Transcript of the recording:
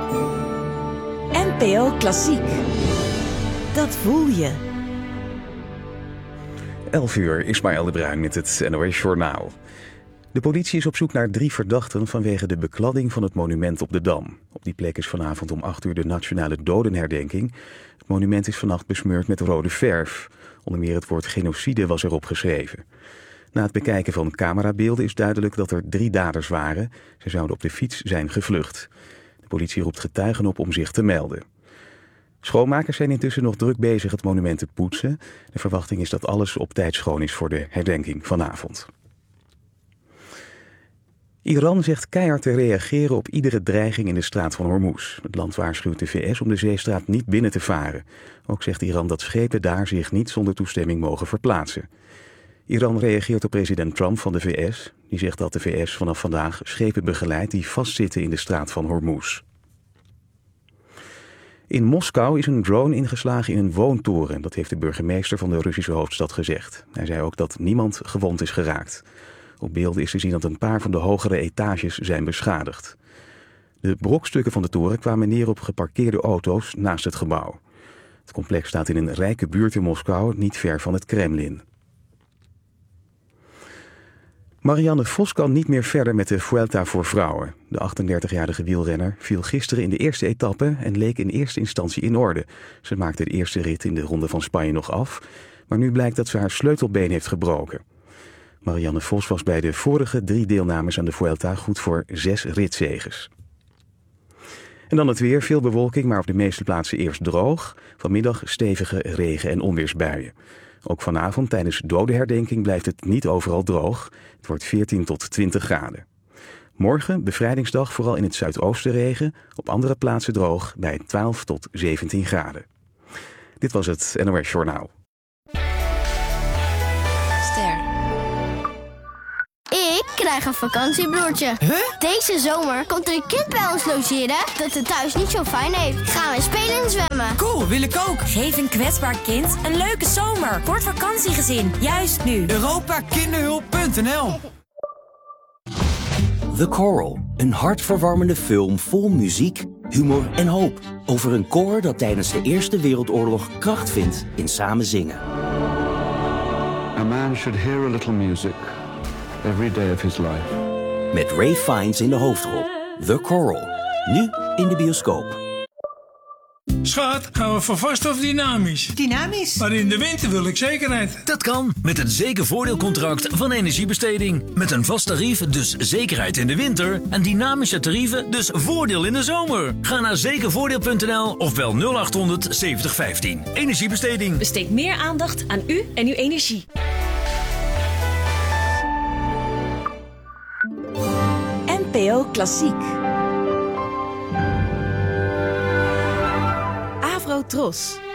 NPO Klassiek. Dat voel je. 11 uur, Ismaël de Bruin met het NOS Journaal. De politie is op zoek naar 3 verdachten vanwege de bekladding van het monument op de Dam. Op die plek is vanavond om 8 uur de nationale dodenherdenking. Het monument is vannacht besmeurd met rode verf. Onder meer het woord genocide was erop geschreven. Na het bekijken van camerabeelden is duidelijk dat er 3 daders waren. Ze zouden op de fiets zijn gevlucht. De politie roept getuigen op om zich te melden. Schoonmakers zijn intussen nog druk bezig het monument te poetsen. De verwachting is dat alles op tijd schoon is voor de herdenking vanavond. Iran zegt keihard te reageren op iedere dreiging in de straat van Hormuz. Het land waarschuwt de VS om de zeestraat niet binnen te varen. Ook zegt Iran dat schepen daar zich niet zonder toestemming mogen verplaatsen. Iran reageert op president Trump van de VS. Die zegt dat de VS vanaf vandaag schepen begeleidt die vastzitten in de straat van Hormuz. In Moskou is een drone ingeslagen in een woontoren. Dat heeft de burgemeester van de Russische hoofdstad gezegd. Hij zei ook dat niemand gewond is geraakt. Op beelden is te zien dat een paar van de hogere etages zijn beschadigd. De brokstukken van de toren kwamen neer op geparkeerde auto's naast het gebouw. Het complex staat in een rijke buurt in Moskou, niet ver van het Kremlin. Marianne Vos kan niet meer verder met de Vuelta voor vrouwen. De 38-jarige wielrenner viel gisteren in de eerste etappe en leek in eerste instantie in orde. Ze maakte de eerste rit in de Ronde van Spanje nog af, maar nu blijkt dat ze haar sleutelbeen heeft gebroken. Marianne Vos was bij de vorige 3 deelnames aan de Vuelta goed voor 6 ritzeges. En dan het weer, veel bewolking, maar op de meeste plaatsen eerst droog. Vanmiddag stevige regen- en onweersbuien. Ook vanavond tijdens dodenherdenking blijft het niet overal droog. Het wordt 14 tot 20 graden. Morgen, bevrijdingsdag, vooral in het zuidoosten regen. Op andere plaatsen droog bij 12 tot 17 graden. Dit was het NOS Journaal. Ik krijg een vakantiebroertje. Deze zomer komt er een kind bij ons logeren dat het thuis niet zo fijn heeft. Gaan we spelen en zwemmen. Cool, wil ik ook. Geef een kwetsbaar kind een leuke zomer voor het vakantiegezin. Juist nu. Europakinderhulp.nl. The Coral, een hartverwarmende film vol muziek, humor en hoop. Over een koor dat tijdens de Eerste Wereldoorlog kracht vindt in samen zingen. A man should hear a little music every day of his life. Met Ray Fiennes in de hoofdrol. The Coral. Nu in de bioscoop. Schat, gaan we voor vast of dynamisch? Dynamisch. Maar in de winter wil ik zekerheid. Dat kan met het zekervoordeelcontract van Energiebesteding. Met een vast tarief, dus zekerheid in de winter. En dynamische tarieven, dus voordeel in de zomer. Ga naar zekervoordeel.nl of bel 0800 7015. Energiebesteding. Besteed meer aandacht aan u en uw energie. NPO Klassiek. Avro Tros.